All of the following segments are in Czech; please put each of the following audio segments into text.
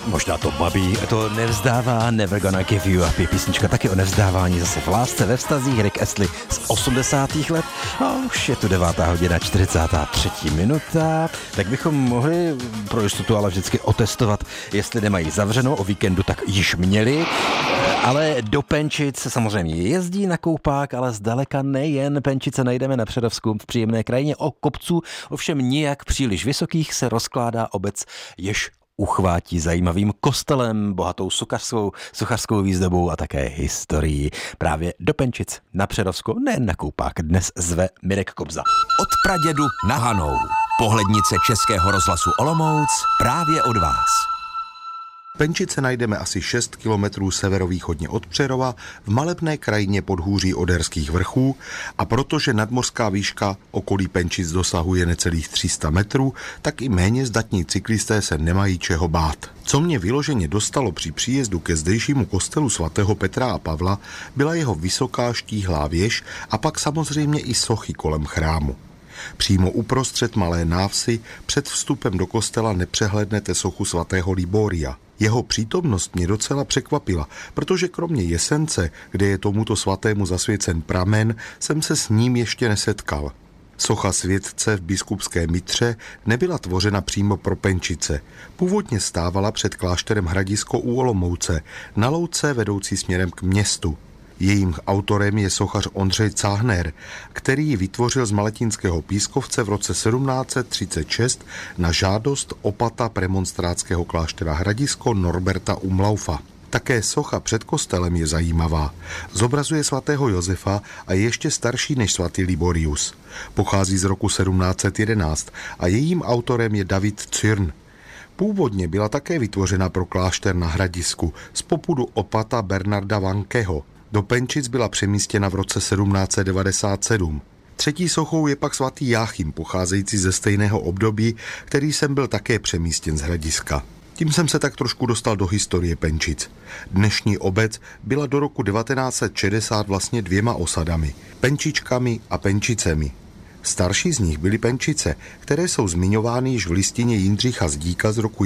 Možná to baví, to nevzdává, Never Gonna Give You Up, je písnička taky o nevzdávání, zase v lásce, ve vztazích, Rick Astley z 80. let. A už je tu 9:43 minuta, tak bychom mohli pro jistotu ale vždycky otestovat, jestli nemají zavřeno, o víkendu tak již měli, ale do Penčic se samozřejmě jezdí na koupák, ale zdaleka nejen. Penčice najdeme na Přerovsku v příjemné krajině o kopců, ovšem nijak příliš vysokých se rozkládá obec, jež uchvátí zajímavým kostelem, bohatou suchařskou výzdobou a také historií. Právě do Penčic na Přerovsko, ne na koupák, dnes zve Mirek Kobza. Od pradědu na Hanou. Pohlednice Českého rozhlasu Olomouc právě od vás. Penčice najdeme asi 6 kilometrů severovýchodně od Přerova v malebné krajině podhůří Oderských vrchů a protože nadmořská výška okolí Penčic dosahuje necelých 300 metrů, tak i méně zdatní cyklisté se nemají čeho bát. Co mě vyloženě dostalo při příjezdu ke zdejšímu kostelu svatého Petra a Pavla, byla jeho vysoká štíhlá věž a pak samozřejmě i sochy kolem chrámu. Přímo uprostřed malé návsi před vstupem do kostela nepřehlednete sochu svatého Liboria. Jeho přítomnost mě docela překvapila, protože kromě jesence, kde je tomuto svatému zasvěcen pramen, jsem se s ním ještě nesetkal. Socha světce v biskupské mitře nebyla tvořena přímo pro Penčice. Původně stávala před klášterem Hradisko u Olomouce, na louce vedoucí směrem k městu. Jejím autorem je sochař Ondřej Cáhner, který ji vytvořil z maletinského pískovce v roce 1736 na žádost opata premonstrátského kláštera Hradisko Norberta Umlaufa. Také socha před kostelem je zajímavá. Zobrazuje svatého Josefa a je ještě starší než svatý Liborius. Pochází z roku 1711 a jejím autorem je David Cyrn. Původně byla také vytvořena pro klášter na Hradisku z popudu opata Bernarda Vankeho. Do Penčic byla přemístěna v roce 1797. Třetí sochou je pak svatý Jáchym, pocházející ze stejného období, který sem byl také přemístěn z Hradiska. Tím jsem se tak trošku dostal do historie Penčic. Dnešní obec byla do roku 1960 vlastně dvěma osadami, Penčičkami a Penčicemi. Starší z nich byly Penčice, které jsou zmiňovány již v listině Jindřicha Zdíka z roku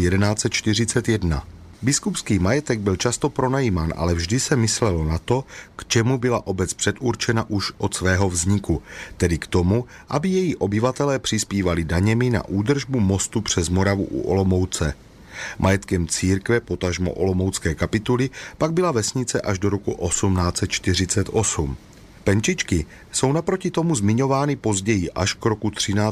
1141. Biskupský majetek byl často pronajímán, ale vždy se myslelo na to, k čemu byla obec předurčena už od svého vzniku, tedy k tomu, aby její obyvatelé přispívali daněmi na údržbu mostu přes Moravu u Olomouce. Majetkem církve, potažmo olomoucké kapituly, pak byla vesnice až do roku 1848. Penčičky jsou naproti tomu zmiňovány později až k roku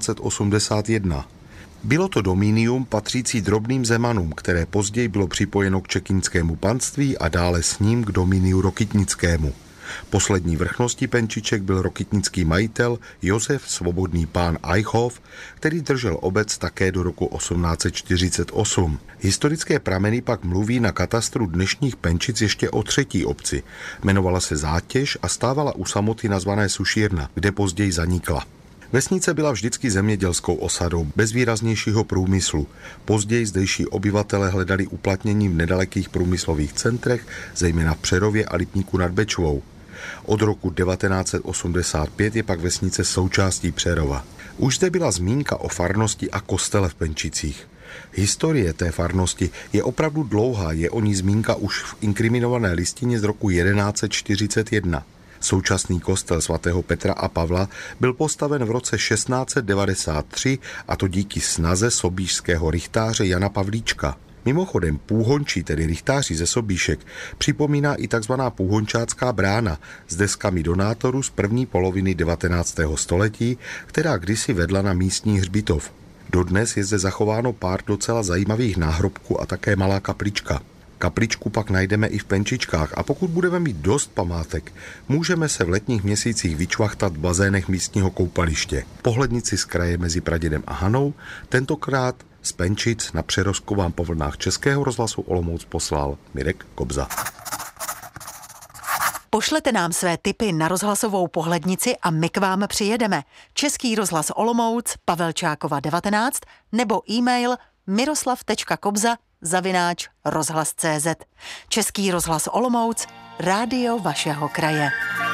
1381. Bylo to dominium patřící drobným zemanům, které později bylo připojeno k čekínskému panství a dále s ním k dominiu rokytnickému. Poslední vrchností Penčiček byl rokytnický majitel Josef Svobodný pán Eichhoff, který držel obec také do roku 1848. Historické prameny pak mluví na katastru dnešních Penčic ještě o třetí obci. Jmenovala se Zátěž a stávala u samoty nazvané Sušírna, kde později zanikla. Vesnice byla vždycky zemědělskou osadou, bez výraznějšího průmyslu. Později zdejší obyvatele hledali uplatnění v nedalekých průmyslových centrech, zejména v Přerově a Lipníku nad Bečvou. Od roku 1985 je pak vesnice součástí Přerova. Už zde byla zmínka o farnosti a kostele v Penčicích. Historie té farnosti je opravdu dlouhá, je o ní zmínka už v inkriminované listině z roku 1141. Současný kostel svatého Petra a Pavla byl postaven v roce 1693 a to díky snaze sobíšského rychtáře Jana Pavlíčka. Mimochodem půhončí, tedy rychtáři ze Sobíšek, připomíná i tzv. Půhončácká brána s deskami donátorů z první poloviny 19. století, která kdysi vedla na místní hřbitov. Dodnes je zde zachováno pár docela zajímavých náhrobků a také malá kaplička. Kapličku pak najdeme i v Penčičkách a pokud budeme mít dost památek, můžeme se v letních měsících vyčvachtat v bazénech místního koupaliště. Pohlednici z kraje mezi Pradědem a Hanou, tentokrát z Penčic na Přerovsku vám po vlnách Českého rozhlasu Olomouc poslal Mirek Kobza. Pošlete nám své tipy na rozhlasovou pohlednici a my k vám přijedeme. Český rozhlas Olomouc, Pavelčákova 19 nebo e-mail miroslav.kobza@rozhlas.cz. Český rozhlas Olomouc, rádio vašeho kraje.